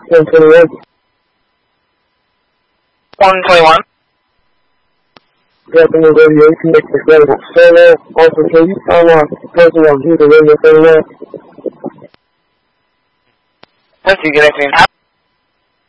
121. 121. Dropping the radio connection available. Solo, also can you find out the person on here, the radio 31? Let's see, connecting.